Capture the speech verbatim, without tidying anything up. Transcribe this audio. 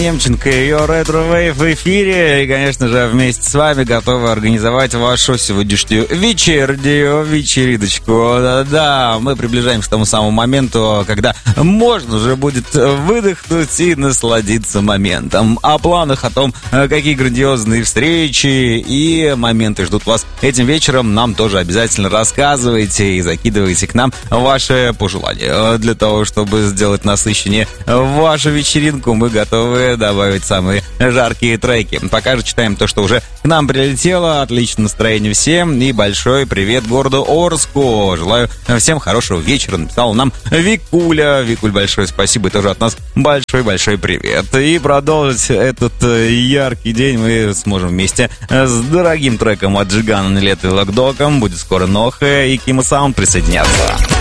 Немченко и ее Retro Wave в эфире. И, конечно же, вместе с вами готовы организовать вашу сегодняшнюю вечернюю вечериночку. Да-да, мы приближаемся к тому самому моменту, когда можно уже будет выдохнуть и насладиться моментом. О планах, о том, какие грандиозные встречи и моменты ждут вас этим вечером, нам тоже обязательно рассказывайте и закидывайте к нам ваши пожелания. Для того, чтобы сделать насыщеннее вашу вечеринку, мы готовы добавить самые жаркие треки. Пока же читаем то, что уже к нам прилетело. Отличное настроение всем и большой привет городу Орску. Желаю всем хорошего вечера. Написал нам Викуля. Викуль, большое спасибо. И тоже от нас большой-большой привет. И продолжить этот яркий день мы сможем вместе с дорогим треком от Джигана, Нилетто и Локдоком. Будет скоро Ноха и Кима Саунд присоединяться.